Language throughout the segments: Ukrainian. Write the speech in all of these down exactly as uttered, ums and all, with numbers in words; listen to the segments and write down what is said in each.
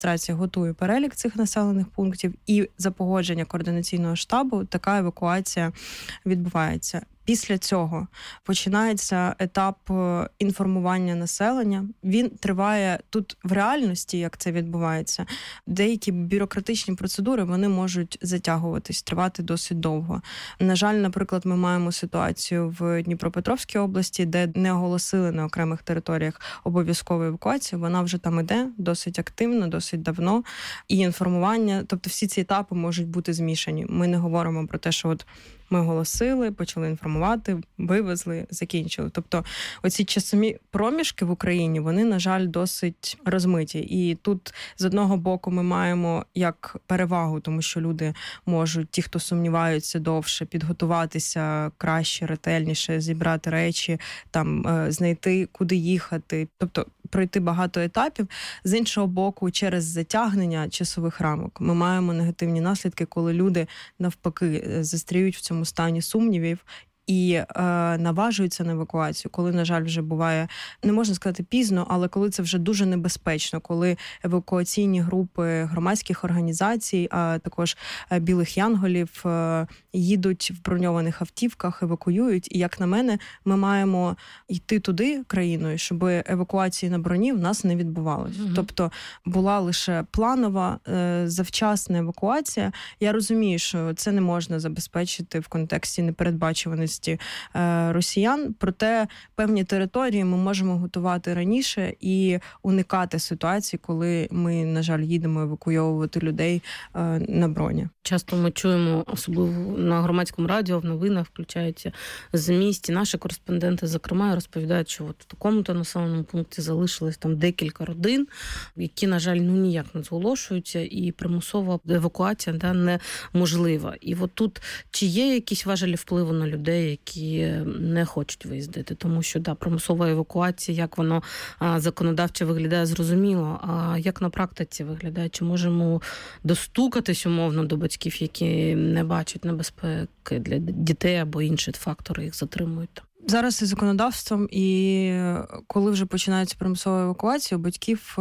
адміністрація готує перелік цих населених пунктів, і за погодження координаційного штабу така евакуація відбувається. Після цього починається етап інформування населення. Він триває тут в реальності, як це відбувається. Деякі бюрократичні процедури, вони можуть затягуватись, тривати досить довго. На жаль, наприклад, ми маємо ситуацію в Дніпропетровській області, де не оголосили на окремих територіях обов'язкову евакуацію. Вона вже там іде досить активно, досить давно. І інформування, тобто всі ці етапи можуть бути змішані. Ми не говоримо про те, що от ми оголосили, почали інформувати, вивезли, закінчили. Тобто оці часові проміжки в Україні, вони, на жаль, досить розмиті. І тут, з одного боку, ми маємо як перевагу, тому що люди можуть, ті, хто сумніваються, довше підготуватися краще, ретельніше, зібрати речі, там, знайти, куди їхати. Тобто пройти багато етапів. З іншого боку, через затягнення часових рамок ми маємо негативні наслідки, коли люди, навпаки, застряють в цьому стані сумнівів і е, наважуються на евакуацію, коли, на жаль, вже буває, не можна сказати пізно, але коли це вже дуже небезпечно, коли евакуаційні групи громадських організацій, а також білих янголів е, їдуть в броньованих автівках, евакуюють. І, як на мене, ми маємо йти туди країною, щоб евакуації на броні в нас не відбувалось. Угу. Тобто була лише планова, е, завчасна евакуація. Я розумію, що це не можна забезпечити в контексті непередбачуваності росіян, проте певні території ми можемо готувати раніше і уникати ситуації, коли ми, на жаль, їдемо евакуйовувати людей на броні. Часто ми чуємо, особливо на громадському радіо, в новинах включаються з міст. Наші кореспонденти, зокрема, розповідають, що от в такому-то населеному пункті залишилось там декілька родин, які, на жаль, ну ніяк не зголошуються, і примусова евакуація да, неможлива. І от тут чи є якісь важелі впливу на людей, які не хочуть виїздити? Тому що, да, примусова евакуація, як воно законодавчо виглядає, зрозуміло. А як на практиці виглядає? Чи можемо достукатись умовно до батьків, які не бачать небезпеки для дітей або інші фактори їх затримують? Зараз із законодавством, і коли вже починається примусова евакуація, у батьків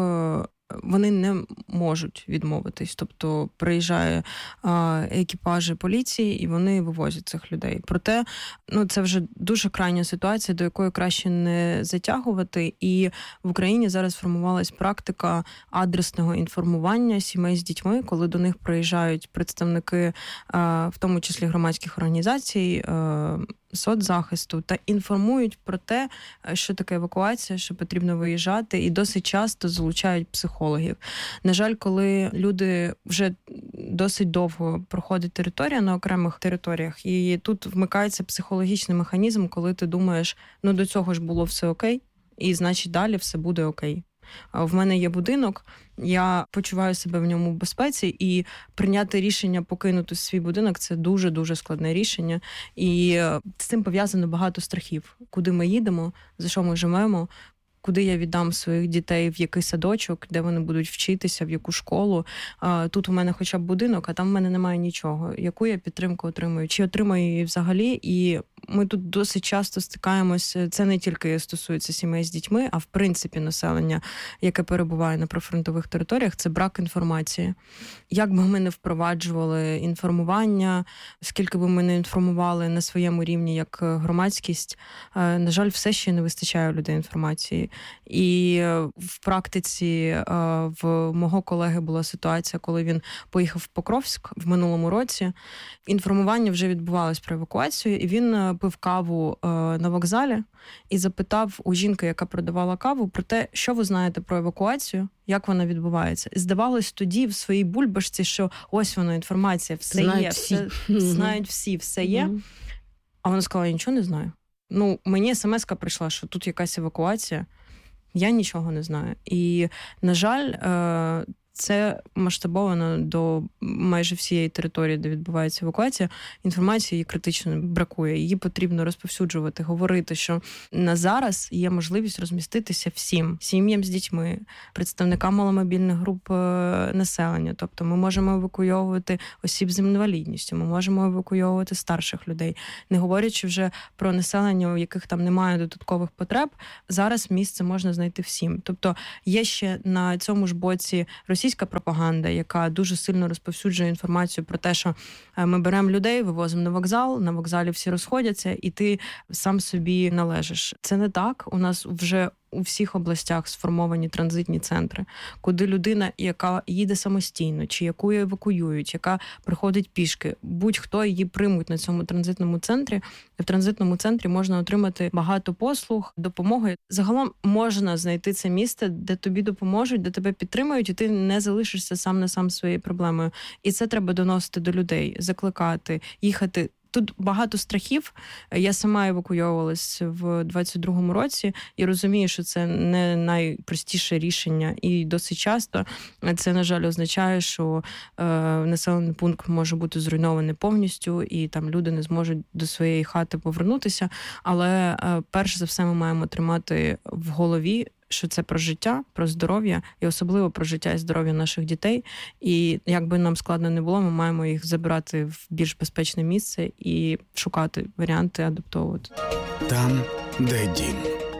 вони не можуть відмовитись. Тобто приїжджає а, екіпажі поліції, і вони вивозять цих людей. Проте, ну, це вже дуже крайня ситуація, до якої краще не затягувати. І в Україні зараз формувалась практика адресного інформування сімей з дітьми, коли до них приїжджають представники, а, в тому числі громадських організацій, а, соцзахисту, та інформують про те, що таке евакуація, що потрібно виїжджати, і досить часто залучають психологів. На жаль, коли люди вже досить довго проходять територія на окремих територіях, і тут вмикається психологічний механізм, коли ти думаєш, ну до цього ж було все окей, і значить далі все буде окей. В мене є будинок, я почуваю себе в ньому в безпеці, і прийняти рішення покинути свій будинок – це дуже-дуже складне рішення. І з цим пов'язано багато страхів. Куди ми їдемо, за що ми живемо, куди я віддам своїх дітей, в який садочок, де вони будуть вчитися, в яку школу. Тут у мене хоча б будинок, а там в мене немає нічого. Яку я підтримку отримую? Чи отримаю її взагалі? І ми тут досить часто стикаємося, це не тільки стосується сімей з дітьми, а в принципі населення, яке перебуває на прифронтових територіях, це брак інформації. Як би ми не впроваджували інформування, скільки би ми не інформували на своєму рівні як громадськість, на жаль, все ще не вистачає у людей інформації. І в практиці в мого колеги була ситуація, коли він поїхав в Покровськ в минулому році. Інформування вже відбувалось про евакуацію, і він пив каву на вокзалі і запитав у жінки, яка продавала каву, про те, що ви знаєте про евакуацію, як вона відбувається. І здавалось тоді в своїй бульбашці, що ось вона інформація, все знають є, всі. все, mm-hmm. знають всі, все є. Mm-hmm. А вона сказала, я нічого не знаю. Ну, мені смс-ка прийшла, що тут якась евакуація, я нічого не знаю. І, на жаль, це масштабовано до майже всієї території, де відбувається евакуація. Інформації її критично бракує. Її потрібно розповсюджувати, говорити, що на зараз є можливість розміститися всім сім'ям з дітьми, представникам маломобільних груп населення. Тобто ми можемо евакуйовувати осіб з інвалідністю, ми можемо евакуйовувати старших людей. Не говорячи вже про населення, у яких там немає додаткових потреб, зараз місце можна знайти всім. Тобто є ще на цьому ж боці російські російська пропаганда, яка дуже сильно розповсюджує інформацію про те, що ми беремо людей, вивозимо на вокзал, на вокзалі всі розходяться, і ти сам собі належиш. Це не так. У нас вже у всіх областях сформовані транзитні центри, куди людина, яка їде самостійно, чи яку евакуюють, яка приходить пішки, будь-хто її приймуть на цьому транзитному центрі. В транзитному центрі можна отримати багато послуг, допомоги. Загалом можна знайти це місце, де тобі допоможуть, де тебе підтримують, і ти не залишишся сам на сам своєю проблемою. І це треба доносити до людей, закликати, їхати. Тут багато страхів. Я сама евакуйовувалась в двадцять другому році і розумію, що це не найпростіше рішення. І досить часто це, на жаль, означає, що е, населений пункт може бути зруйнований повністю, і там люди не зможуть до своєї хати повернутися. Але е, перш за все ми маємо тримати в голові, що це про життя, про здоров'я, і особливо про життя і здоров'я наших дітей. І як би нам складно не було, ми маємо їх забирати в більш безпечне місце і шукати варіанти адаптовувати. Там, де дім.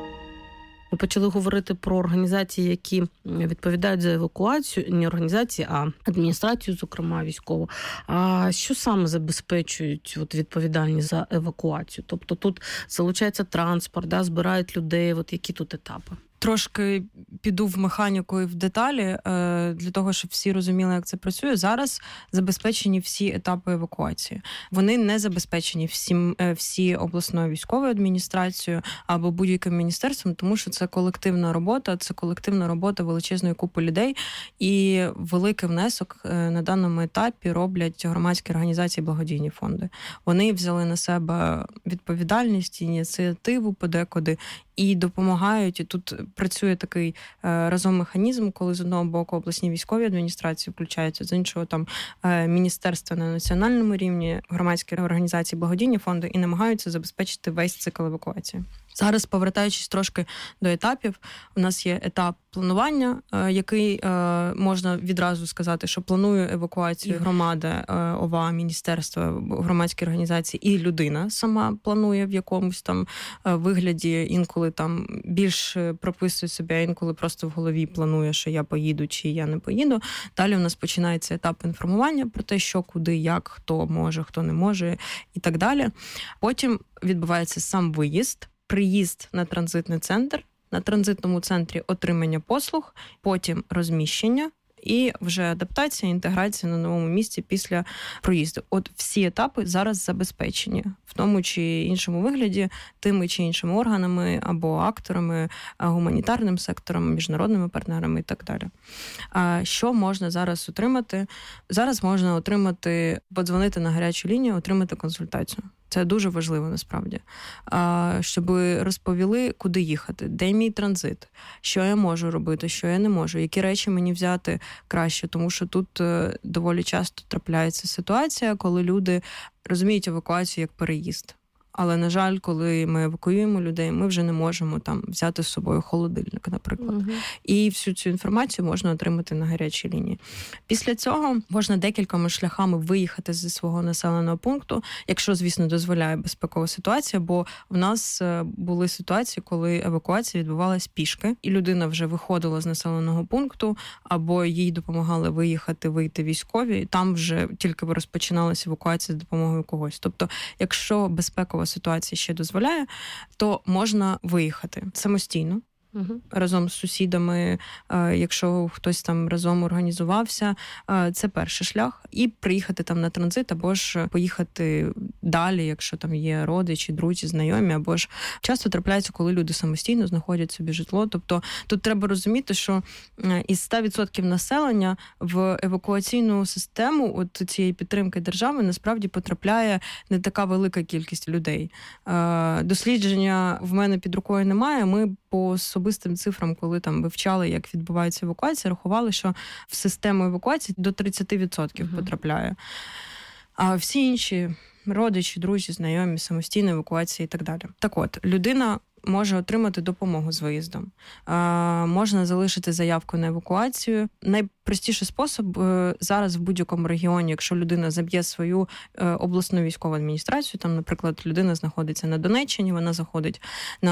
Ми почали говорити про організації, які відповідають за евакуацію, не організації, а адміністрацію, зокрема, військову. А що саме забезпечують от, відповідальність за евакуацію? Тобто тут залучається транспорт, да, збирають людей, от які тут етапи? Трошки піду в механіку і в деталі, для того, щоб всі розуміли, як це працює. Зараз забезпечені всі етапи евакуації. Вони не забезпечені всім, всі обласною військовою адміністрацією або будь-яким міністерством, тому що це колективна робота, це колективна робота величезної купи людей, і великий внесок на даному етапі роблять громадські організації, благодійні фонди. Вони взяли на себе відповідальність, ініціативу подекуди, і допомагають, і тут працює такий е, разом механізм, коли з одного боку обласні військові адміністрації включаються, з іншого там е, міністерства на національному рівні, громадські організації, благодійні фонди і намагаються забезпечити весь цикл евакуації. Зараз, повертаючись трошки до етапів, у нас є етап планування, який можна відразу сказати, що планує евакуацію громада, ОВА, міністерство, громадські організації, і людина сама планує в якомусь там вигляді, інколи там більш прописує себе, а інколи просто в голові планує, що я поїду чи я не поїду. Далі у нас починається етап інформування про те, що, куди, як, хто може, хто не може і так далі. Потім відбувається сам виїзд, приїзд на транзитний центр, на транзитному центрі отримання послуг, потім розміщення і вже адаптація, інтеграція на новому місці після проїзду. От всі етапи зараз забезпечені в тому чи іншому вигляді тими чи іншими органами або акторами, гуманітарним сектором, міжнародними партнерами і так далі. А що можна зараз отримати? Зараз можна отримати, подзвонити на гарячу лінію, отримати консультацію. Це дуже важливо, насправді. Щоб розповіли, куди їхати, де мій транзит, що я можу робити, що я не можу, які речі мені взяти краще. Тому що тут доволі часто трапляється ситуація, коли люди розуміють евакуацію як переїзд. Але, на жаль, коли ми евакуюємо людей, ми вже не можемо там взяти з собою холодильник, наприклад. Uh-huh. І всю цю інформацію можна отримати на гарячій лінії. Після цього можна декількома шляхами виїхати зі свого населеного пункту, якщо, звісно, дозволяє безпекова ситуація, бо в нас були ситуації, коли евакуація відбувалась пішки, і людина вже виходила з населеного пункту, або їй допомагали виїхати, вийти військові, і там вже тільки розпочиналася евакуація з допомогою когось. Тобто, якщо безпекова ситуація ще дозволяє, то можна виїхати самостійно. Угу. Разом з сусідами, якщо хтось там разом організувався, це перший шлях. І приїхати там на транзит, або ж поїхати далі, якщо там є родичі, друзі, знайомі, або ж часто трапляється, коли люди самостійно знаходять собі житло. Тобто тут треба розуміти, що із ста відсотків населення в евакуаційну систему от цієї підтримки держави насправді потрапляє не така велика кількість людей. Дослідження в мене під рукою немає, ми по особистим цифрам, коли там вивчали, як відбувається евакуація, рахували, що в систему евакуації до тридцять відсотків uh-huh. потрапляє. А всі інші родичі, друзі, знайомі, самостійна евакуація і так далі. Так от, людина може отримати допомогу з виїздом. А, можна залишити заявку на евакуацію. Найпростіший спосіб зараз в будь-якому регіоні, якщо людина заб'є свою обласну військову адміністрацію, там, наприклад, людина знаходиться на Донеччині, вона заходить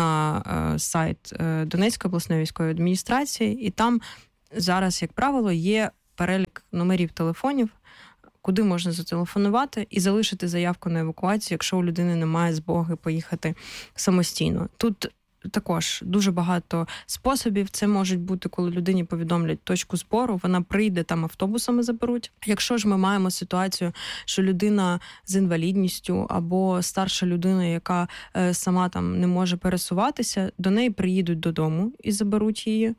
на сайт Донецької обласної військової адміністрації, і там зараз, як правило, є перелік номерів телефонів, куди можна зателефонувати і залишити заявку на евакуацію, якщо у людини немає змоги поїхати самостійно. Тут також дуже багато способів. Це можуть бути, коли людині повідомлять точку збору, вона прийде, там автобусами заберуть. Якщо ж ми маємо ситуацію, що людина з інвалідністю або старша людина, яка е, сама там не може пересуватися, до неї приїдуть додому і заберуть її.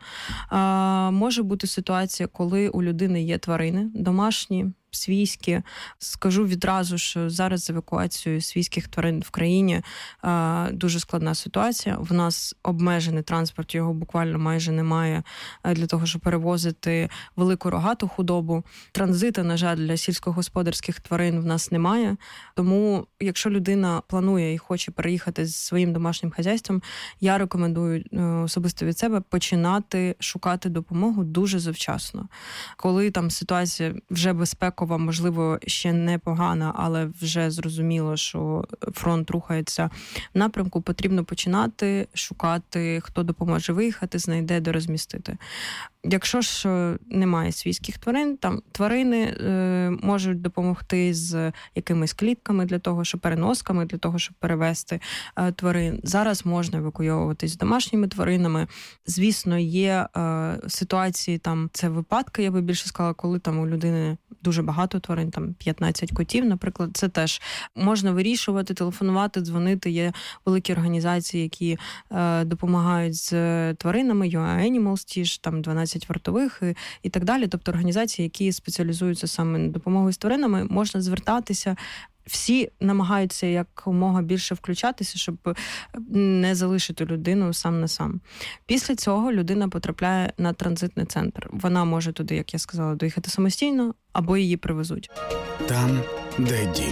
А, може бути ситуація, коли у людини є тварини домашні, свійські. Скажу відразу, що зараз з евакуацією свійських тварин в країні а, дуже складна ситуація. В нас обмежений транспорт, його буквально майже немає для того, щоб перевозити велику рогату худобу. Транзиту, на жаль, для сільськогосподарських тварин в нас немає. Тому, якщо людина планує і хоче переїхати з своїм домашнім хазяйством, я рекомендую особисто від себе починати шукати допомогу дуже завчасно. Коли там ситуація вже безпекова, можливо, ще не погана, але вже зрозуміло, що фронт рухається в напрямку, потрібно починати шукати, хто допоможе виїхати, знайде, де розмістити. Якщо ж немає свійських тварин, там тварини е, можуть допомогти з якимись клітками для того, щоб переносками, для того, щоб перевезти е, тварин. Зараз можна евакуйовуватись з домашніми тваринами. Звісно, є е, ситуації, там, це випадки, я би більше сказала, коли там у людини дуже багато тварин, там п'ятнадцять котів, наприклад, це теж можна вирішувати, телефонувати, дзвонити. Є великі організації, які е, допомагають з тваринами, ю ей Animals, ті ж там дванадцять вартових і, і так далі. Тобто організації, які спеціалізуються саме на допомогою з тваринами, можна звертатися. Всі намагаються якомога більше включатися, щоб не залишити людину сам на сам. Після цього людина потрапляє на транзитний центр. Вона може туди, як я сказала, доїхати самостійно, або її привезуть. Там, де дім.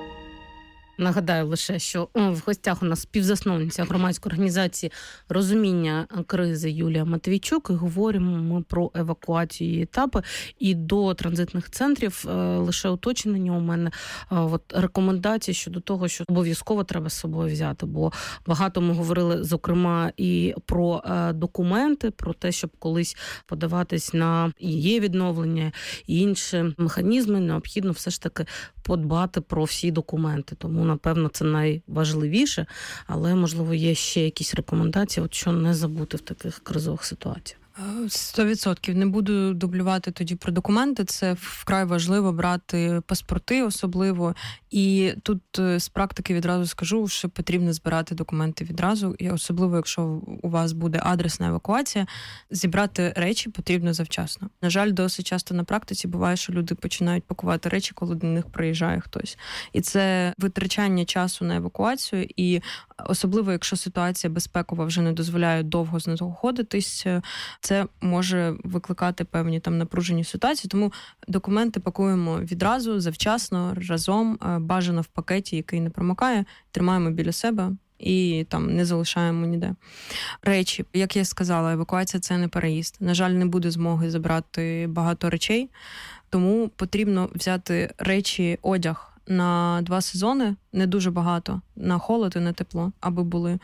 Нагадаю лише, що в гостях у нас співзасновниця громадської організації «Розуміння кризи» Юлія Матвійчук. І говоримо ми про евакуацію її етапи. І до транзитних центрів лише уточнення у мене от, рекомендації щодо того, що обов'язково треба з собою взяти. Бо багато ми говорили, зокрема, і про документи, про те, щоб колись подаватись на її відновлення і інші механізми, необхідно все ж таки подбати про всі документи. Тому, напевно, це найважливіше, але, можливо, є ще якісь рекомендації, от що не забути в таких кризових ситуаціях. Сто відсотків. Не буду дублювати тоді про документи. Це вкрай важливо брати паспорти особливо. І тут з практики відразу скажу, що потрібно збирати документи відразу. І особливо, якщо у вас буде адресна евакуація, зібрати речі потрібно завчасно. На жаль, досить часто на практиці буває, що люди починають пакувати речі, коли до них приїжджає хтось. І це витрачання часу на евакуацію. І особливо, якщо ситуація безпекова вже не дозволяє довго знаходитись, це може викликати певні там напружені ситуації. Тому документи пакуємо відразу, завчасно, разом, бажано в пакеті, який не промокає, тримаємо біля себе і там не залишаємо ніде. Речі, як я сказала, евакуація – це не переїзд. На жаль, не буде змоги забрати багато речей, тому потрібно взяти речі, одяг на два сезони, не дуже багато, на холод і на тепло, аби були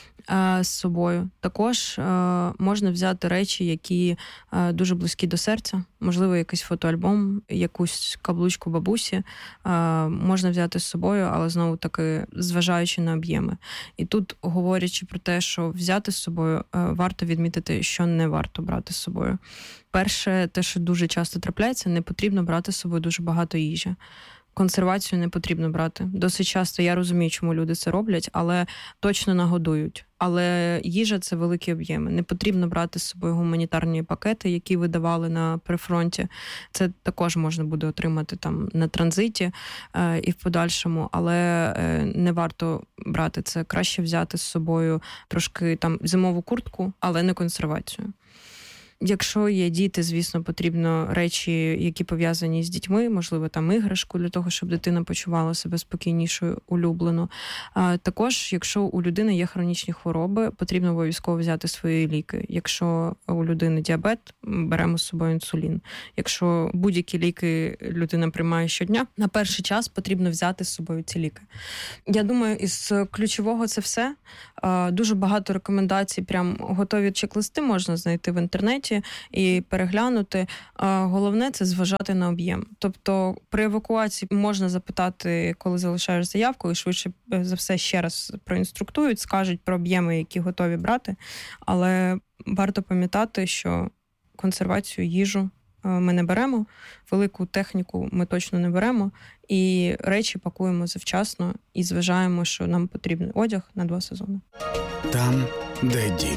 з собою. Також е, можна взяти речі, які е, дуже близькі до серця. Можливо, якийсь фотоальбом, якусь каблучку бабусі е, можна взяти з собою, але знову-таки зважаючи на об'єми. І тут, говорячи про те, що взяти з собою, е, варто відмітити, що не варто брати з собою. Перше, те, що дуже часто трапляється, не потрібно брати з собою дуже багато їжі. Консервацію не потрібно брати. Досить часто я розумію, чому люди це роблять, але точно нагодують. Але їжа – це великі об'єми. Не потрібно брати з собою гуманітарні пакети, які видавали на прифронті. Це також можна буде отримати там на транзиті е, і в подальшому, але е, не варто брати це. Краще взяти з собою трошки там зимову куртку, але не консервацію. Якщо є діти, звісно, потрібно речі, які пов'язані з дітьми, можливо, там іграшку для того, щоб дитина почувала себе спокійнішою, улюблено. А також, якщо у людини є хронічні хвороби, потрібно обов'язково взяти свої ліки. Якщо у людини діабет, беремо з собою інсулін. Якщо будь-які ліки людина приймає щодня, на перший час потрібно взяти з собою ці ліки. Я думаю, із ключового це все. Дуже багато рекомендацій, прям готові чек-листи можна знайти в інтернеті. транзиті і переглянути. Головне – це зважати на об'єм. Тобто при евакуації можна запитати, коли залишаєш заявку, і швидше за все ще раз проінструктують, скажуть про об'єми, які готові брати. Але варто пам'ятати, що консервацію, їжу ми не беремо, велику техніку ми точно не беремо, і речі пакуємо завчасно і зважаємо, що нам потрібен одяг на два сезони. Там, де дім.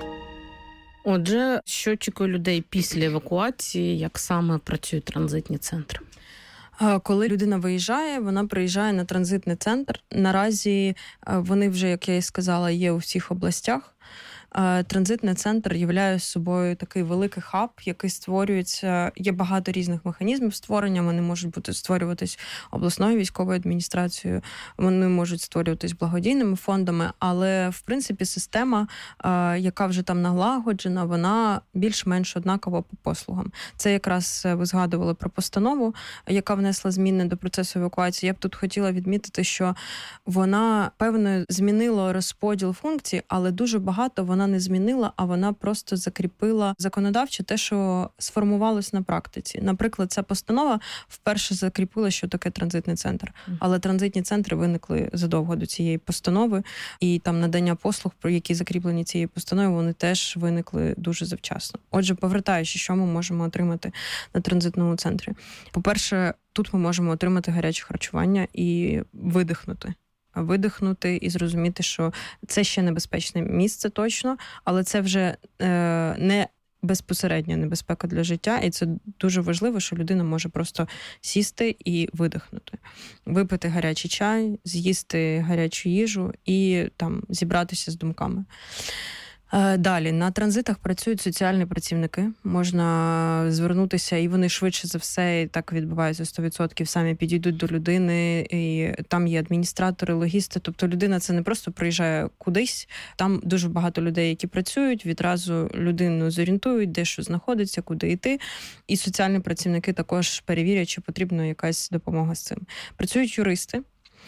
Отже, що очікує людей після евакуації, як саме працюють транзитні центри? Коли людина виїжджає, вона приїжджає на транзитний центр. Наразі вони вже, як я і сказала, є у всіх областях. Транзитний центр являє собою такий великий хаб, який створюється, є багато різних механізмів створення, вони можуть бути створюватись обласною військовою адміністрацією, вони можуть створюватись благодійними фондами, але, в принципі, система, яка вже там налагоджена, вона більш-менш однакова по послугам. Це якраз ви згадували про постанову, яка внесла зміни до процесу евакуації. Я б тут хотіла відмітити, що вона, певно, змінила розподіл функцій, але дуже багато вона не змінила, а вона просто закріпила законодавчо те, що сформувалось на практиці. Наприклад, ця постанова вперше закріпила, що таке транзитний центр. Але транзитні центри виникли задовго до цієї постанови, і там надання послуг, про які закріплені цією постановою, вони теж виникли дуже завчасно. Отже, повертаючи, що ми можемо отримати на транзитному центрі. По-перше, тут ми можемо отримати гаряче харчування і видихнути. видихнути і зрозуміти, що це ще небезпечне місце точно, але це вже е, не безпосередня небезпека для життя, і це дуже важливо, що людина може просто сісти і видихнути. Випити гарячий чай, з'їсти гарячу їжу і там зібратися з думками. Далі, на транзитах працюють соціальні працівники, можна звернутися, і вони швидше за все, і так відбувається сто відсотків, самі підійдуть до людини, і там є адміністратори, логісти, тобто людина це не просто приїжджає кудись, там дуже багато людей, які працюють, відразу людину зорієнтують, де що знаходиться, куди йти, і соціальні працівники також перевірять, чи потрібна якась допомога з цим. Працюють юристи.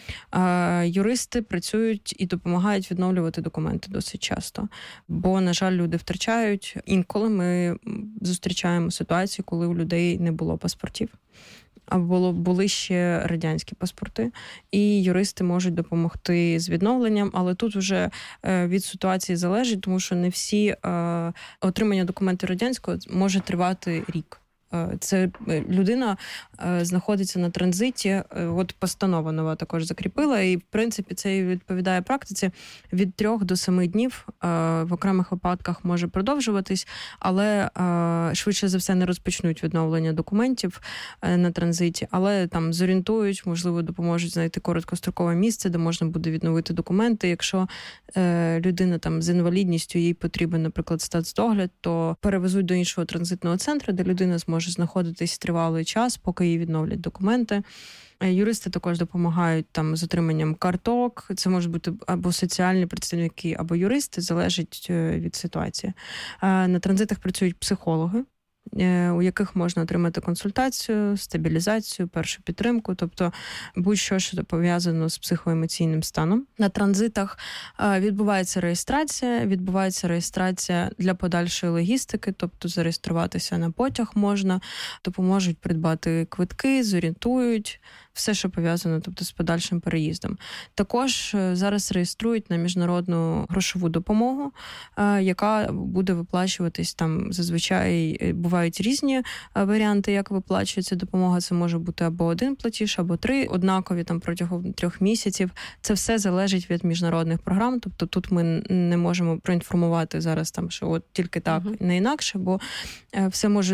Юристи працюють і допомагають відновлювати документи досить часто. Бо, на жаль, люди втрачають. Інколи ми зустрічаємо ситуацію, коли у людей не було паспортів. Або були ще радянські паспорти, і юристи можуть допомогти з відновленням, але тут вже від ситуації залежить, тому що не всі отримання документів радянського може тривати рік. Це людина знаходиться на транзиті, от постанова нова також закріпила, і, в принципі, це відповідає практиці. Від трьох до семи днів в окремих випадках може продовжуватись, але швидше за все не розпочнуть відновлення документів на транзиті, але там зорієнтують, можливо, допоможуть знайти короткострокове місце, де можна буде відновити документи. Якщо людина там з інвалідністю, їй потрібен, наприклад, стацдогляд, то перевезуть до іншого транзитного центру, де людина зможе може знаходитись тривалий час, поки їй відновлять документи. Юристи також допомагають там з отриманням карток. Це можуть бути або соціальні представники, або юристи, залежить від ситуації. На транзитах працюють психологи, у яких можна отримати консультацію, стабілізацію, першу підтримку, тобто будь-що, що пов'язано з психоемоційним станом. На транзитах відбувається реєстрація, відбувається реєстрація для подальшої логістики, тобто зареєструватися на потяг можна, допоможуть придбати квитки, зорієнтують, все, що пов'язано, тобто з подальшим переїздом. Також зараз реєструють на міжнародну грошову допомогу, яка буде виплачуватись там зазвичай, бувають різні варіанти, як виплачується допомога. Це може бути або один платіж, або три, однакові там протягом трьох місяців. Це все залежить від міжнародних програм, тобто тут ми не можемо проінформувати зараз там, що от тільки так, uh-huh. не інакше, бо все може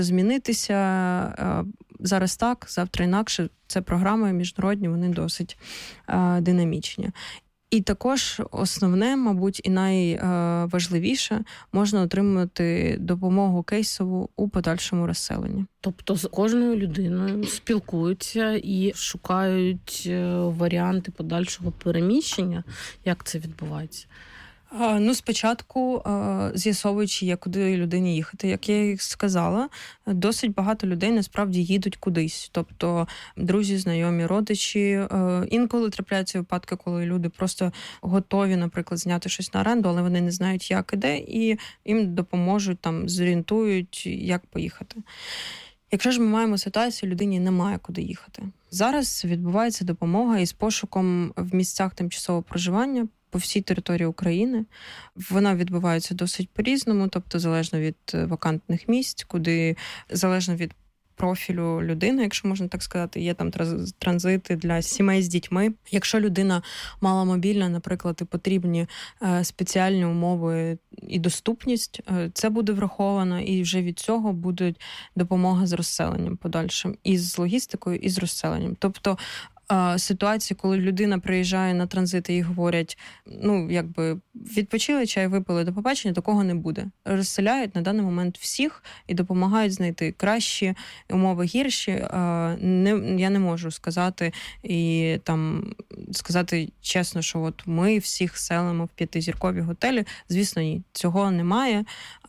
змінитися. Зараз так, завтра інакше. Це програми міжнародні, вони досить е, динамічні. І також основне, мабуть, і найважливіше, можна отримати допомогу кейсову у подальшому розселенні. Тобто з кожною людиною спілкуються і шукають варіанти подальшого переміщення? Як це відбувається? Ну, спочатку, з'ясовуючи, як куди людині їхати, як я їх сказала, досить багато людей насправді їдуть кудись. Тобто друзі, знайомі, родичі. Інколи трапляються випадки, коли люди просто готові, наприклад, зняти щось на оренду, але вони не знають, як і де, і їм допоможуть, там, зорієнтують, як поїхати. Якщо ж ми маємо ситуацію, людині немає куди їхати. Зараз відбувається допомога із пошуком в місцях тимчасового проживання по всій території України. Вона відбувається досить по-різному, тобто залежно від вакантних місць, куди залежно від профілю людини, якщо можна так сказати, є там транзити для сімей з дітьми. Якщо людина маломобільна, наприклад, і потрібні спеціальні умови і доступність, це буде враховано, і вже від цього буде допомога з розселенням подальшим, і з логістикою, і з розселенням. Тобто ситуації, коли людина приїжджає на транзит і їй говорять, ну, якби, відпочили, чай випили, до побачення, такого не буде. Розселяють на даний момент всіх і допомагають знайти кращі умови, гірші. Не, я не можу сказати і там сказати чесно, що от ми всіх селимо в п'ятизіркові готелі. Звісно, ні. Цього немає.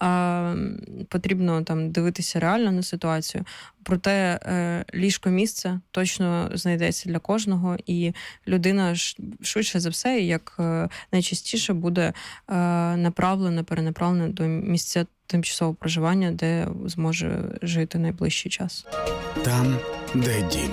Потрібно там дивитися реально на ситуацію. Проте ліжко-місце точно знайдеться для кожного, і людина швидше за все, як найчастіше, буде направлена, перенаправлена до місця тимчасового проживання, де зможе жити найближчий час. Там, де дім.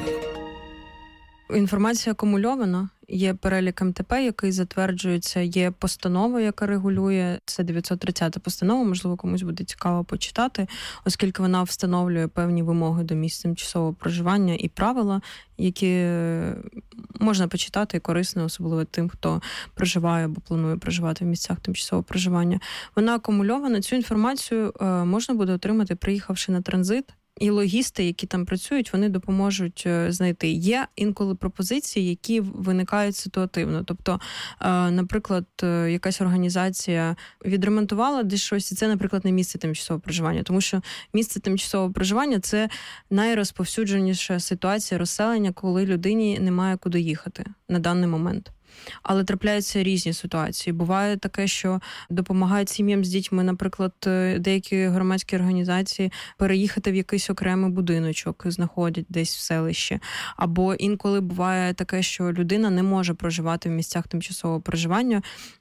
Інформація акумульована. Є перелік ем те пе, який затверджується, є постанова, яка регулює, це дев'ятсот тридцята постанова, можливо, комусь буде цікаво почитати, оскільки вона встановлює певні вимоги до місць тимчасового проживання і правила, які можна почитати і корисно, особливо тим, хто проживає або планує проживати в місцях тимчасового проживання. Вона акумульована, цю інформацію можна буде отримати, приїхавши на транзит. І логісти, які там працюють, вони допоможуть знайти. Є інколи пропозиції, які виникають ситуативно. Тобто, наприклад, якась організація відремонтувала десь щось, і це, наприклад, не місце тимчасового проживання. Тому що місце тимчасового проживання – це найрозповсюдженіша ситуація розселення, коли людині немає куди їхати на даний момент. Але трапляються різні ситуації. Буває таке, що допомагають сім'ям з дітьми, наприклад, деякі громадські організації переїхати в якийсь окремий будиночок, знаходять десь в селищі. Або інколи буває таке, що людина не може проживати в місцях тимчасового проживання.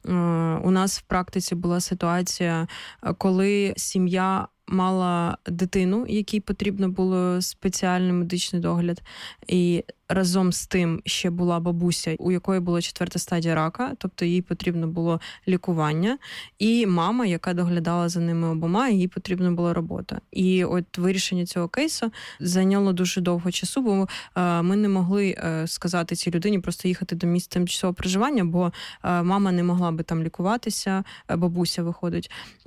У нас в практиці була ситуація, коли сім'я мала дитину, якій потрібно було спеціальний медичний догляд, і разом з тим ще була бабуся, у якої була четверта стадія рака, тобто їй потрібно було лікування, і мама, яка доглядала за ними обома, їй потрібна була робота. І от вирішення цього кейсу зайняло дуже довго часу, бо ми не могли сказати цій людині просто їхати до місця тимчасового проживання, бо мама не могла би там лікуватися, бабуся виходить,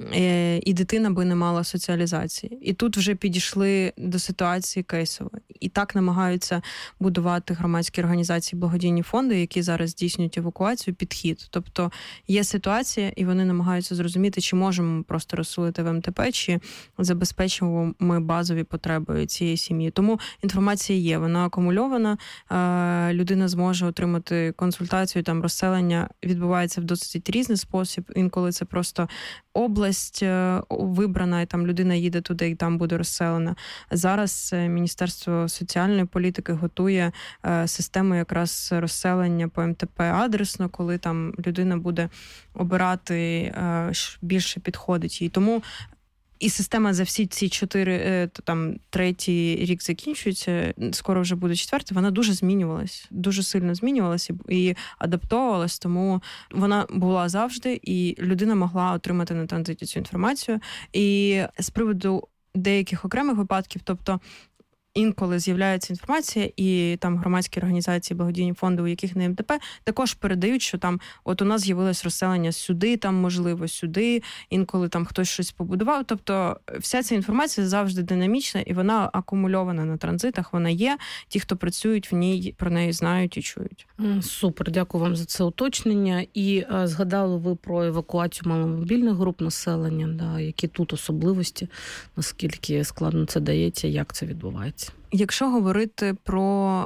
і дитина би не мала соціалізації. І тут вже підійшли до ситуації кейсової. І так намагаються будувати громадські організації, благодійні фонди, які зараз здійснюють евакуацію, підхід. Тобто є ситуація, і вони намагаються зрозуміти, чи можемо просто розселити в ем те пе, чи забезпечимо ми базові потреби цієї сім'ї. Тому інформація є, вона акумульована, людина зможе отримати консультацію, там розселення відбувається в досить різний спосіб. Інколи це просто область вибрана, і там людина їде туди, і там буде розселена. Зараз Міністерство соціальної політики готує систему якраз розселення по ем те пе адресно, коли там людина буде обирати, більше підходить їй. Тому і система за всі ці чотири, там, третій рік закінчується, скоро вже буде четвертий, вона дуже змінювалась, дуже сильно змінювалася і адаптовувалась, тому вона була завжди, і людина могла отримати на транзиті цю інформацію. І з приводу деяких окремих випадків, тобто інколи з'являється інформація, і там громадські організації, благодійні фонди, у яких не ем те пе, також передають, що там от у нас з'явилось розселення сюди, там можливо сюди, інколи там хтось щось побудував. Тобто вся ця інформація завжди динамічна, і вона акумульована на транзитах, вона є. Ті, хто працюють в ній, про неї знають і чують. Супер, дякую вам за це уточнення. І а, згадали ви про евакуацію маломобільних груп населення, да, які тут особливості, наскільки складно це дається, як це відбувається? Якщо говорити про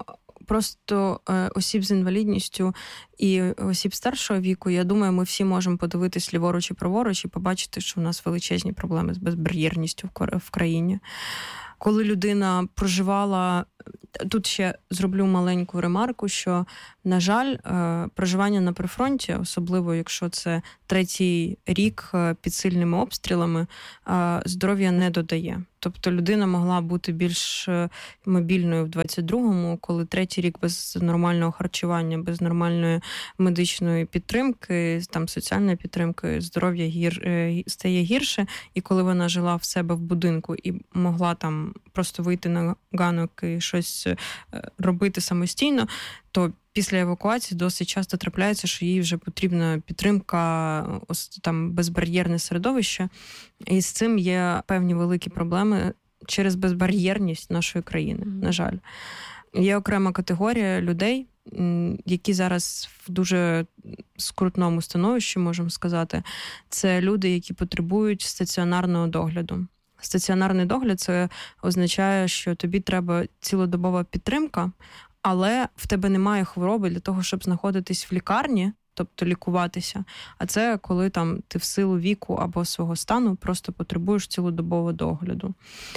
просто осіб з інвалідністю і осіб старшого віку, я думаю, ми всі можемо подивитись ліворуч і праворуч і побачити, що у нас величезні проблеми з безбар'єрністю в країні. Коли людина проживала, тут ще зроблю маленьку ремарку, що, на жаль, проживання на прифронті, особливо якщо це третій рік під сильними обстрілами, здоров'я не додає. Тобто людина могла бути більш мобільною в двадцять другому, коли третій рік без нормального харчування, без нормальної медичної підтримки, там соціальної підтримки, здоров'я гір, стає гірше. І коли вона жила в себе в будинку і могла там просто вийти на ганок і щось робити самостійно, то після евакуації досить часто трапляється, що їй вже потрібна підтримка, там, безбар'єрне середовище. І з цим є певні великі проблеми через безбар'єрність нашої країни, mm-hmm. на жаль. Є окрема категорія людей, які зараз в дуже скрутному становищі, можемо сказати. Це люди, які потребують стаціонарного догляду. Стаціонарний догляд – це означає, що тобі треба цілодобова підтримка, але в тебе немає хвороби для того, щоб знаходитись в лікарні, тобто лікуватися. А це коли там ти в силу віку або свого стану просто потребуєш цілодобового догляду.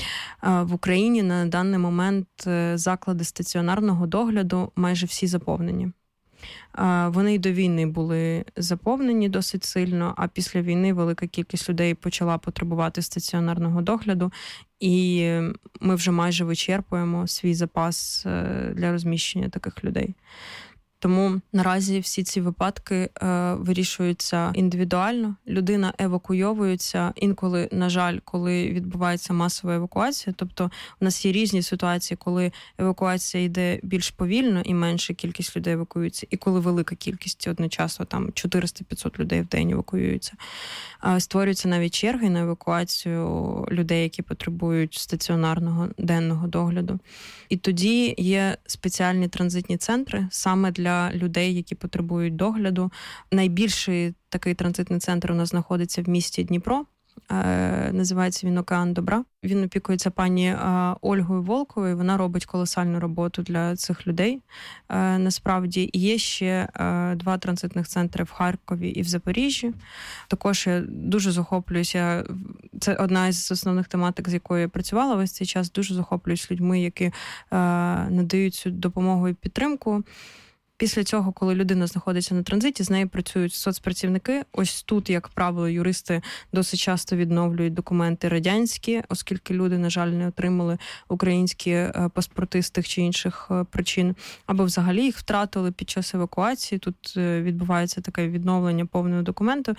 В Україні на даний момент заклади стаціонарного догляду майже всі заповнені. Вони й до війни були заповнені досить сильно, а після війни велика кількість людей почала потребувати стаціонарного догляду, і ми вже майже вичерпуємо свій запас для розміщення таких людей. Тому наразі всі ці випадки е, вирішуються індивідуально. Людина евакуйовується. Інколи, на жаль, коли відбувається масова евакуація, тобто у нас є різні ситуації, коли евакуація йде більш повільно і менша кількість людей евакуюється, і коли велика кількість одночасно, там чотириста-п'ятсот людей в день евакуюються. Е, створюються навіть черги на евакуацію людей, які потребують стаціонарного денного догляду. І тоді є спеціальні транзитні центри саме для людей, які потребують догляду. Найбільший такий транзитний центр у нас знаходиться в місті Дніпро. Е, називається він «Океан добра». Він опікується пані е, Ольгою Волковою. Вона робить колосальну роботу для цих людей. Е, насправді, і є ще е, два транзитних центри в Харкові і в Запоріжжі. Також я дуже захоплююся. Це одна із основних тематик, з якою я працювала весь цей час. Дуже захоплююсь людьми, які е, надають цю допомогу і підтримку. Після цього, коли людина знаходиться на транзиті, з нею працюють соцпрацівники. Ось тут, як правило, юристи досить часто відновлюють документи радянські, оскільки люди, на жаль, не отримали українські паспорти з тих чи інших причин, або взагалі їх втратили під час евакуації. Тут відбувається таке відновлення повного документу.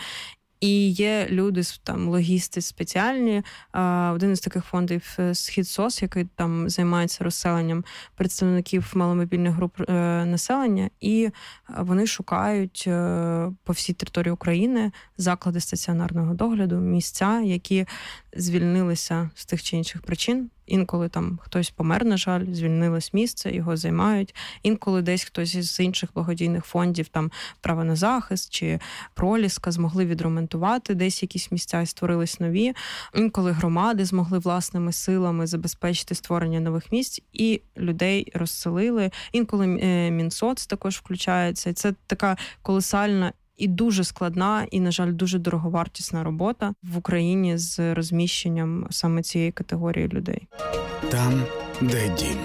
І є люди, там, логісти спеціальні. Один із таких фондів «Схід-СОС», який там займається розселенням представників маломобільних груп населення. І вони шукають по всій території України заклади стаціонарного догляду, місця, які звільнилися з тих чи інших причин. Інколи там хтось помер, на жаль, звільнилось місце, його займають. Інколи десь хтось із інших благодійних фондів, там «Право на захист» чи «Проліска» змогли відремонтувати десь якісь місця і створились нові. Інколи громади змогли власними силами забезпечити створення нових місць і людей розселили. Інколи Мінсоц також включається. Це така колосальна і дуже складна, і, на жаль, дуже дороговартісна робота в Україні з розміщенням саме цієї категорії людей. Там, де дім.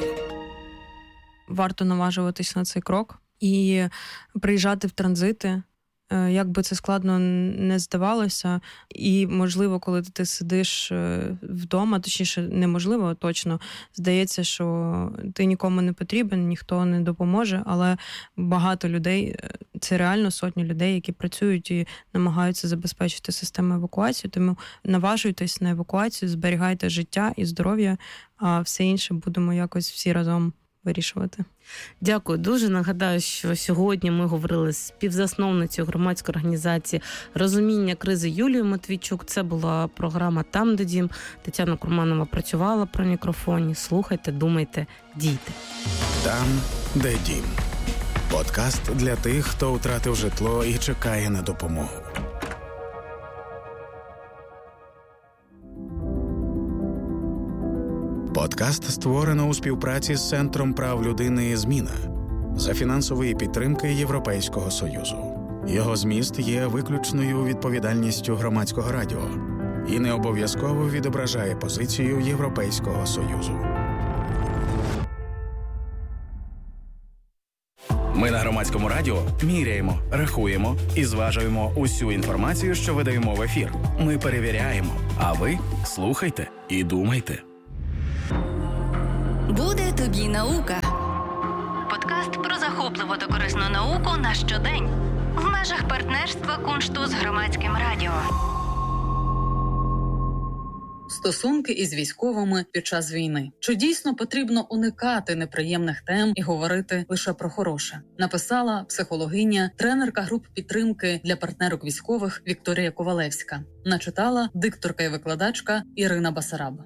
Варто наважуватись на цей крок і приїжджати в транзити. Як би це складно не здавалося, і, можливо, коли ти сидиш вдома, точніше, неможливо, точно, здається, що ти нікому не потрібен, ніхто не допоможе, але багато людей, це реально сотні людей, які працюють і намагаються забезпечити систему евакуації, тому наважуйтесь на евакуацію, зберігайте життя і здоров'я, а все інше будемо якось всі разом вирішувати. Дякую дуже. Нагадаю, що сьогодні ми говорили з співзасновницею громадської організації «Розуміння кризи» Юлією Матвійчук. Це була програма «Там, де дім». Тетяна Курманова працювала при мікрофоні. Слухайте, думайте, дійте. Там, де дім. Подкаст для тих, хто втратив житло і чекає на допомогу. Подкаст створено у співпраці з Центром прав людини «Зміна». за фінансової підтримки Європейського Союзу. Його зміст є виключною відповідальністю Громадського радіо і не обов'язково відображає позицію Європейського Союзу. Ми на Громадському радіо міряємо, рахуємо і зважуємо усю інформацію, що видаємо в ефір. Ми перевіряємо, а ви слухайте і думайте. Буде тобі наука. Подкаст про захопливу та корисну науку на щодень. В межах партнерства Куншту з Громадським радіо. Стосунки із військовими під час війни. Чи дійсно потрібно уникати неприємних тем і говорити лише про хороше? Написала психологиня, тренерка груп підтримки для партнерок військових Вікторія Ковалевська. Начитала дикторка і викладачка Ірина Басараба.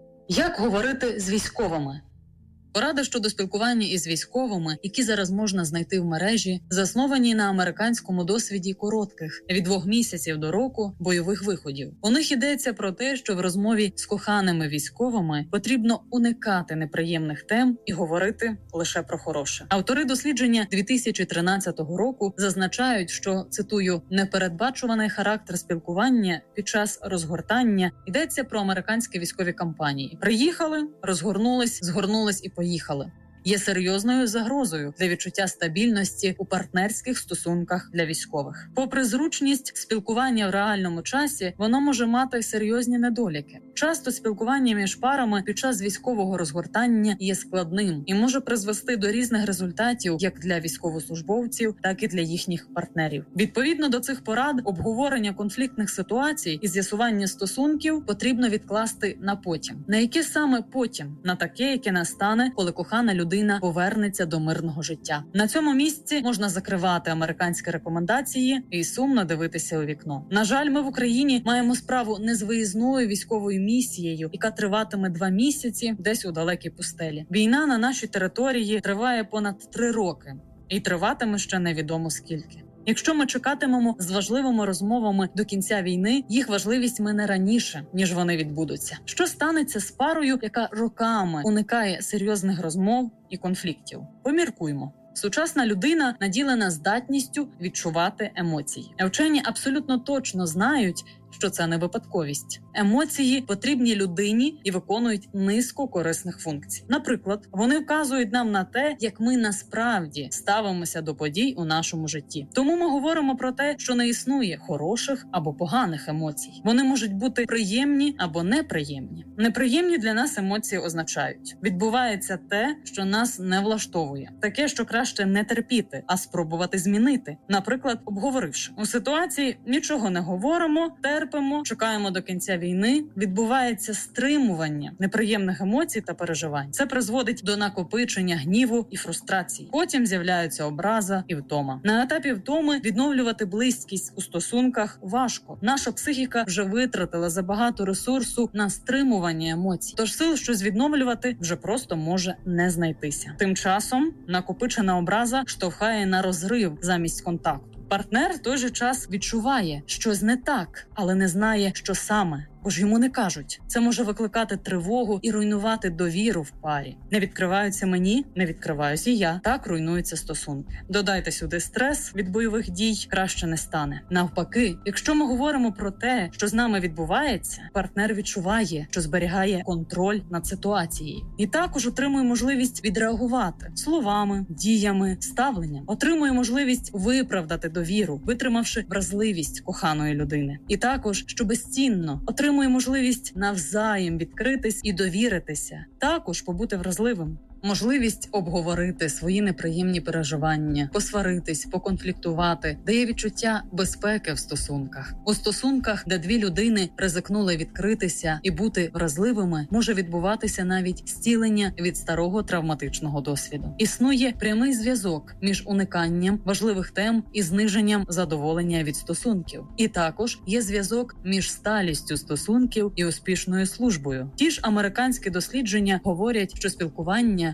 Як говорити з військовими? Поради щодо спілкування із військовими, які зараз можна знайти в мережі, засновані на американському досвіді коротких, від двох місяців до року, бойових виходів. У них йдеться про те, що в розмові з коханими військовими потрібно уникати неприємних тем і говорити лише про хороше. Автори дослідження дві тисячі тринадцятого року зазначають, що, цитую, «непередбачуваний характер спілкування під час розгортання» йдеться про американські військові кампанії. Приїхали, розгорнулись, згорнулись і поїхали. Поїхали. Є серйозною загрозою для відчуття стабільності у партнерських стосунках для військових. Попри зручність спілкування в реальному часі, воно може мати серйозні недоліки. Часто спілкування між парами під час військового розгортання є складним і може призвести до різних результатів як для військовослужбовців, так і для їхніх партнерів. Відповідно до цих порад, обговорення конфліктних ситуацій і з'ясування стосунків потрібно відкласти на потім. На яке саме потім? На таке, яке настане, коли кохана людина повернеться до мирного життя. На цьому місці можна закривати американські рекомендації і сумно дивитися у вікно. На жаль, ми в Україні маємо справу не з виїзною військовою місією, яка триватиме два місяці десь у далекій пустелі. Війна на нашій території триває понад три роки і триватиме ще невідомо скільки. Якщо ми чекатимемо з важливими розмовами до кінця війни, їх важливість мине раніше, ніж вони відбудуться. Що станеться з парою, яка роками уникає серйозних розмов і конфліктів? Поміркуймо. Сучасна людина наділена здатністю відчувати емоції. Вчені абсолютно точно знають, що це не випадковість. Емоції потрібні людині і виконують низку корисних функцій. Наприклад, вони вказують нам на те, як ми насправді ставимося до подій у нашому житті. Тому ми говоримо про те, що не існує хороших або поганих емоцій. Вони можуть бути приємні або неприємні. Неприємні для нас емоції означають: відбувається те, що нас не влаштовує. Таке, що краще не терпіти, а спробувати змінити. Наприклад, обговоривши. У ситуації нічого не говоримо, терпимо, чекаємо до кінця війни, відбувається стримування неприємних емоцій та переживань. Це призводить до накопичення гніву і фрустрації. Потім з'являються образа і втома. На етапі втоми відновлювати близькість у стосунках важко. Наша психіка вже витратила забагато ресурсу на стримування емоцій. Тож сил щось відновлювати вже просто може не знайтися. Тим часом накопичена образа штовхає на розрив замість контакту. Партнер в той же час відчуває, щось не так, але не знає, що саме. Бо ж йому не кажуть. Це може викликати тривогу і руйнувати довіру в парі. Не відкриваються мені, не відкриваюсь і я. Так руйнуються стосунки. Додайте сюди стрес від бойових дій, краще не стане. Навпаки, якщо ми говоримо про те, що з нами відбувається, партнер відчуває, що зберігає контроль над ситуацією. І також отримує можливість відреагувати словами, діями, ставленням. Отримує можливість виправдати довіру, витримавши вразливість коханої людини. І також, що безцінно, отримує Отримує можливість навзаєм відкритись і довіритися, також побути вразливим. Можливість обговорити свої неприємні переживання, посваритись, поконфліктувати, дає відчуття безпеки в стосунках. У стосунках, де дві людини ризикнули відкритися і бути вразливими, може відбуватися навіть зцілення від старого травматичного досвіду. Існує прямий зв'язок між униканням важливих тем і зниженням задоволення від стосунків. І також є зв'язок між сталістю стосунків і успішною службою. Ті ж американські дослідження говорять, що спілкування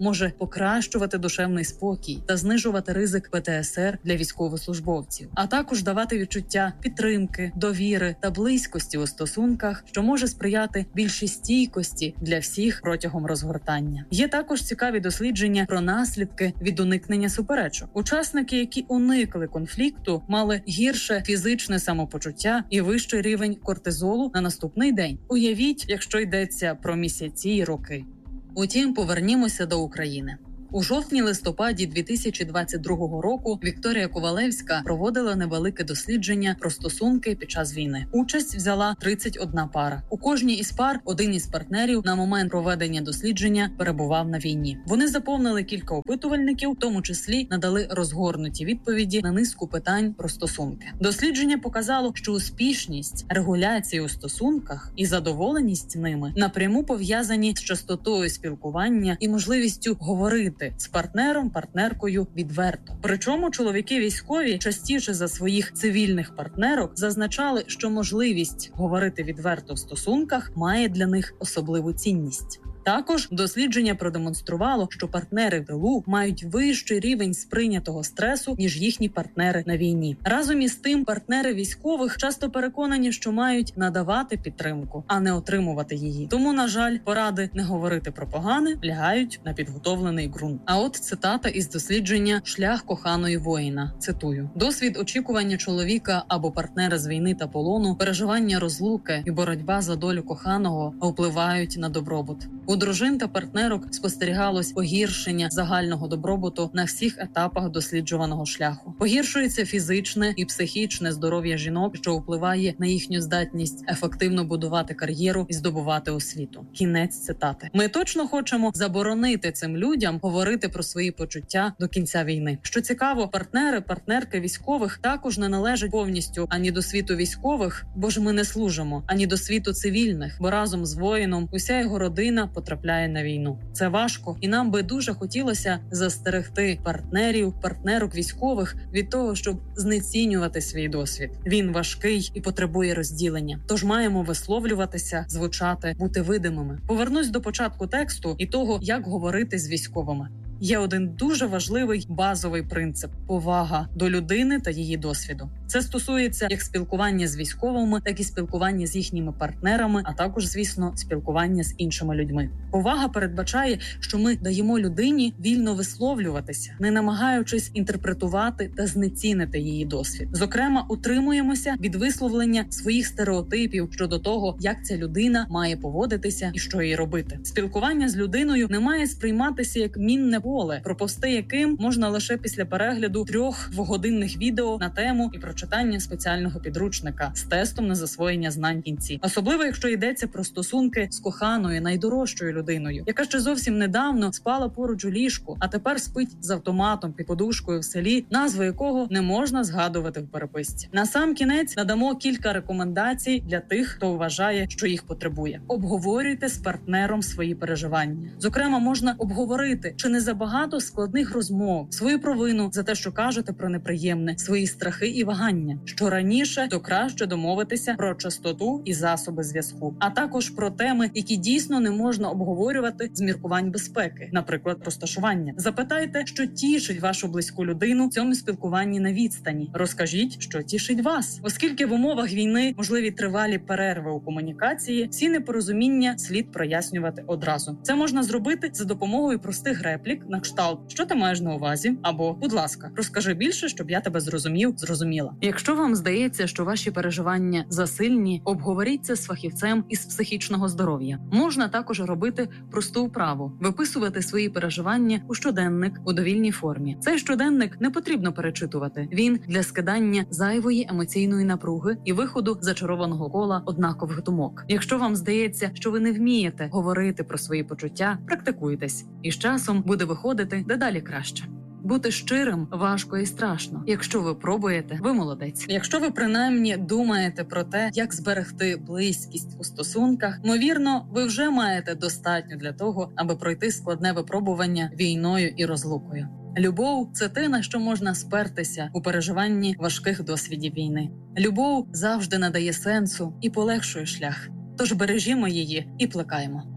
може покращувати душевний спокій та знижувати ризик пе те ес ер для військовослужбовців, а також давати відчуття підтримки, довіри та близькості у стосунках, що може сприяти більшій стійкості для всіх протягом розгортання. Є також цікаві дослідження про наслідки від уникнення суперечок. Учасники, які уникли конфлікту, мали гірше фізичне самопочуття і вищий рівень кортизолу на наступний день. Уявіть, якщо йдеться про місяці і роки. Утім, повернімося до України. У жовтні-листопаді дві тисячі двадцять другого року Вікторія Ковалевська проводила невелике дослідження про стосунки під час війни. Участь взяла тридцять одна пара. У кожній із пар один із партнерів на момент проведення дослідження перебував на війні. Вони заповнили кілька опитувальників, в тому числі надали розгорнуті відповіді на низку питань про стосунки. Дослідження показало, що успішність регуляції у стосунках і задоволеність ними напряму пов'язані з частотою спілкування і можливістю говорити з партнером, партнеркою відверто. Причому чоловіки військові частіше за своїх цивільних партнерок зазначали, що можливість говорити відверто в стосунках має для них особливу цінність. Також дослідження продемонструвало, що партнери в тилу мають вищий рівень сприйнятого стресу, ніж їхні партнери на війні. Разом із тим, партнери військових часто переконані, що мають надавати підтримку, а не отримувати її. Тому, на жаль, поради не говорити про погане лягають на підготовлений ґрунт. А от цитата із дослідження «Шлях коханої воїна». Цитую. «Досвід очікування чоловіка або партнера з війни та полону, переживання розлуки і боротьба за долю коханого впливають на добробут. У дружин та партнерок спостерігалось погіршення загального добробуту на всіх етапах досліджуваного шляху. Погіршується фізичне і психічне здоров'я жінок, що впливає на їхню здатність ефективно будувати кар'єру і здобувати освіту». Кінець цитати. Ми точно хочемо заборонити цим людям говорити про свої почуття до кінця війни. Що цікаво, партнери, партнерки військових також не належать повністю ані до світу військових, бо ж ми не служимо, ані до світу цивільних, бо разом з воїном уся його родина потрапляє на війну. Це важко, і нам би дуже хотілося застерегти партнерів, партнерок військових від того, щоб знецінювати свій досвід. Він важкий і потребує розділення. Тож маємо висловлюватися, звучати, бути видимими. Повернусь до початку тексту і того, як говорити з військовими. Є один дуже важливий базовий принцип – повага до людини та її досвіду. Це стосується як спілкування з військовими, так і спілкування з їхніми партнерами, а також, звісно, спілкування з іншими людьми. Повага передбачає, що ми даємо людині вільно висловлюватися, не намагаючись інтерпретувати та знецінити її досвід. Зокрема, утримуємося від висловлення своїх стереотипів щодо того, як ця людина має поводитися і що їй робити. Спілкування з людиною не має сприйматися як мінне поле, проповсти яким можна лише після перегляду трьох двогодинних відео на тему і прочитання спеціального підручника з тестом на засвоєння знань в кінці. Особливо, якщо йдеться про стосунки з коханою, найдорожчою людиною, яка ще зовсім недавно спала поруч у ліжку, а тепер спить з автоматом під подушкою в селі, назву якого не можна згадувати в переписці. На сам кінець надамо кілька рекомендацій для тих, хто вважає, що їх потребує. Обговорюйте з партнером свої переживання. Зокрема, можна обговорити, чи не забагато складних розмов, свою провину за те, що кажете про неприємне, свої страхи і вагання. Що раніше, то краще домовитися про частоту і засоби зв'язку, а також про теми, які дійсно не можна обговорювати з міркувань безпеки, наприклад, розташування. Запитайте, що тішить вашу близьку людину в цьому спілкуванні на відстані. Розкажіть, що тішить вас. Оскільки в умовах війни можливі тривалі перерви у комунікації, всі непорозуміння слід прояснювати одразу. Це можна зробити за допомогою простих реплік на кшталт «Що ти маєш на увазі?» або «Будь ласка, розкажи більше, щоб я тебе зрозумів, зрозуміла». Якщо вам здається, що ваші переживання засильні, обговоріть це з фахівцем із психічного здоров'я. Можна також робити просту вправу – виписувати свої переживання у щоденник у довільній формі. Цей щоденник не потрібно перечитувати. Він для скидання зайвої емоційної напруги і виходу зачарованого кола однакових думок. Якщо вам здається, що ви не вмієте говорити про свої почуття, практикуйтесь. І з часом буде виходити дедалі краще. Бути щирим важко і страшно. Якщо ви пробуєте, ви молодець. Якщо ви принаймні думаєте про те, як зберегти близькість у стосунках, ймовірно, ви вже маєте достатньо для того, аби пройти складне випробування війною і розлукою. Любов – це те, на що можна спертися у переживанні важких досвідів війни. Любов завжди надає сенсу і полегшує шлях. Тож бережімо її і плекаємо.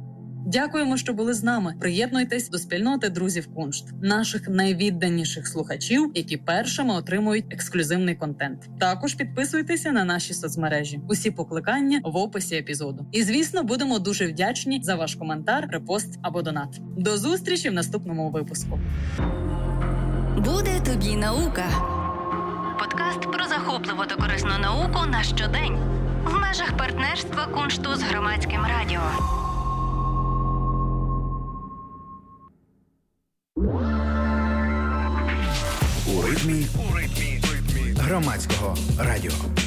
Дякуємо, що були з нами. Приєднуйтесь до спільноти друзів Куншт, наших найвідданіших слухачів, які першими отримують ексклюзивний контент. Також підписуйтеся на наші соцмережі. Усі покликання в описі епізоду. І, звісно, будемо дуже вдячні за ваш коментар, репост або донат. До зустрічі в наступному випуску. Буде тобі наука. Подкаст про захопливу та корисну науку на щодень. В межах партнерства Куншту з Громадським радіо. У ритмі Громадського радіо.